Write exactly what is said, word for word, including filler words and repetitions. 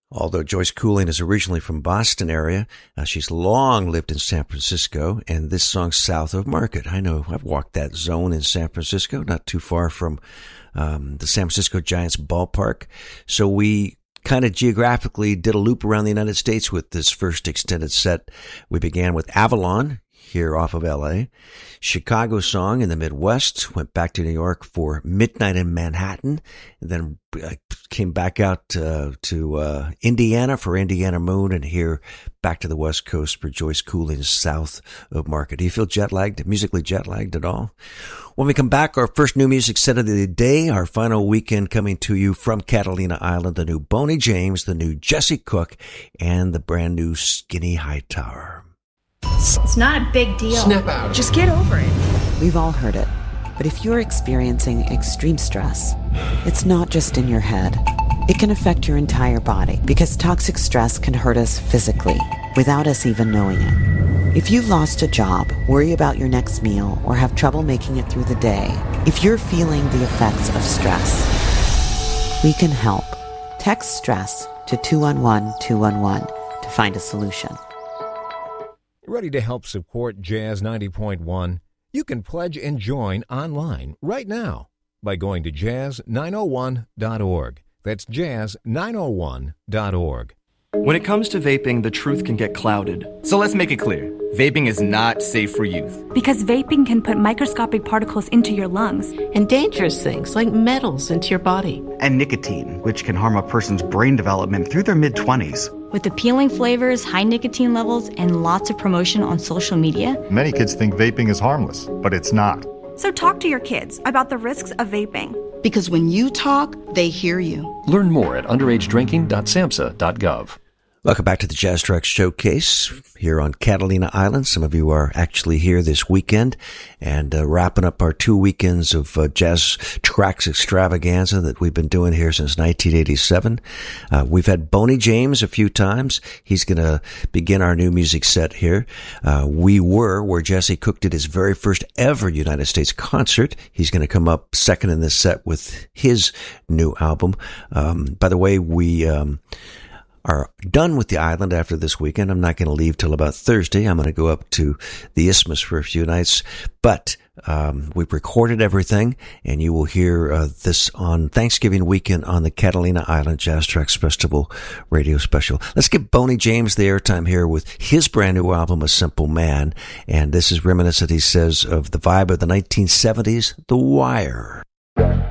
Although Joyce Cooling is originally from Boston area, uh, she's long lived in San Francisco, and this song's South of Market. I know, I've walked that zone in San Francisco, not too far from um, the San Francisco Giants ballpark. So we kind of geographically did a loop around the United States with this first extended set. We began with Avalon, here off of L A. Chicago Song in the Midwest, went back to New York for Midnight in Manhattan, and then came back out uh, to uh, Indiana for Indiana Moon, and here back to the West Coast for Joyce Cooling's South of Market. Do you feel jet lagged, musically jet lagged at all? When we come back, our first new music set of the day, our final weekend coming to you from Catalina Island, the new Boney James, the new Jesse Cook, and the brand new Skinny Hightower. It's not a big deal. Snap out. Just get over it. We've all heard it. But if you're experiencing extreme stress, it's not just in your head. It can affect your entire body because toxic stress can hurt us physically without us even knowing it. If you've lost a job, worry about your next meal, or have trouble making it through the day, if you're feeling the effects of stress, we can help. Text STRESS to two one one two one one to find a solution. Ready to help support Jazz ninety point one? You can pledge and join online right now by going to jazz nine oh one dot org. That's jazz nine oh one dot org. When it comes to vaping, the truth can get clouded. So let's make it clear. Vaping is not safe for youth. Because vaping can put microscopic particles into your lungs. And dangerous things like metals into your body. And nicotine, which can harm a person's brain development through their mid-twenties. With appealing flavors, high nicotine levels, and lots of promotion on social media. Many kids think vaping is harmless, but it's not. So talk to your kids about the risks of vaping. Because when you talk, they hear you. Learn more at underage drinking dot samhsa dot gov. Welcome back to the Jazz Track Showcase here on Catalina Island. Some of you are actually here this weekend and uh, wrapping up our two weekends of uh, Jazz Tracks Extravaganza that we've been doing here since nineteen eighty-seven. Uh, we've had Boney James a few times. He's going to begin our new music set here. Uh, we were where Jesse Cook did his very first ever United States concert. He's going to come up second in this set with his new album. Um, by the way, we... Um, are done with the island after this weekend. I'm not going to leave till about Thursday. I'm going to go up to the Isthmus for a few nights, but um, we've recorded everything, and you will hear uh, this on Thanksgiving weekend on the Catalina Island Jazz Tracks Festival radio special. Let's give Boney James the airtime here with his brand new album, A Simple Man, and this is reminiscent, he says, of the vibe of the nineteen seventies, The Wire.